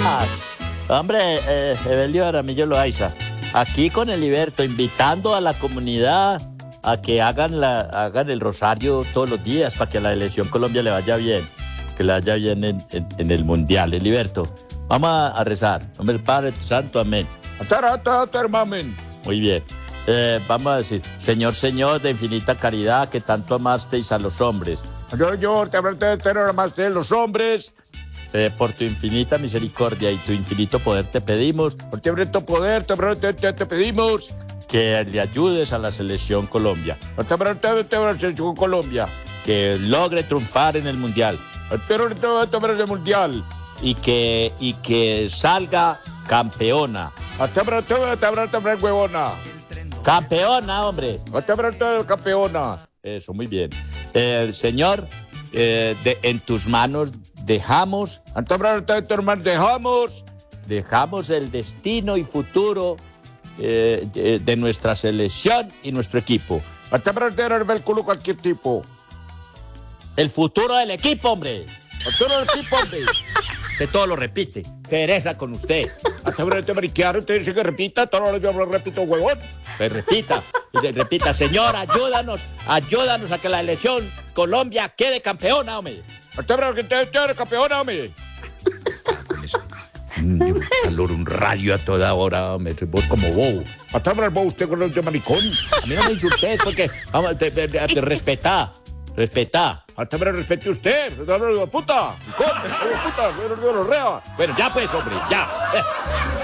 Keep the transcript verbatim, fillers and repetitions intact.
Hombre, eh, Evelio Aramillo Loaiza, aquí con Heliberto, invitando a la comunidad a que hagan, la, hagan el rosario todos los días para que a la selección Colombia le vaya bien, que le vaya bien en, en, en el Mundial. Heliberto, vamos a, a rezar. Hombre, Padre Santo, amén. Muy bien. Eh, vamos a decir, Señor, Señor, de infinita caridad, que tanto amasteis a los hombres. Señor, te amaste de los hombres. Eh, por tu infinita misericordia y tu infinito poder te pedimos. Por tu infinito poder te, te, te pedimos. Que le ayudes a la selección Colombia. Por tu la selección Colombia. Que logre triunfar en el Mundial. Pero en el Mundial. Y que, y que salga campeona. Huevona. Campeona, hombre. Campeona. Eso, muy bien. Eh, señor, eh, de, en tus manos dejamos, dejamos, dejamos el destino y futuro eh, de, de nuestra selección y nuestro equipo. El culo cualquier tipo. El futuro del equipo, hombre. El futuro del equipo, hombre. Que todo lo repite. Pereza con usted. Hasta te mariquearon, te dice que repita, todo lo yo repito, huevón. Pues repita, repita, señor, ayúdanos, ayúdanos a que la elección Colombia quede campeona, hombre. Hasta que te quede campeona, hombre. Un calor, un rayo a toda hora, hombre. Vos como bobo. Hasta ahora usted con el de maricón. A mí no me insultes porque, vamos, te, te, te, te respetá, respetá. Hasta me respete usted, puta. Puta, puta, Bueno, ya pues, hombre, ya.